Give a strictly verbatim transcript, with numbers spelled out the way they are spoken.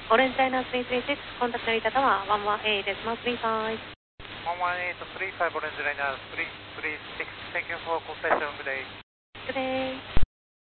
Orange China three three six, contact Narita Tower one one eight decimal three five. one one eight three five Orange Liner three three six. Thank you for confirmation. Good day. Good day.